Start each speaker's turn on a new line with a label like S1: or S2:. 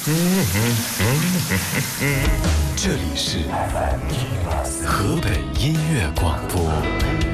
S1: 这里是河北音乐广播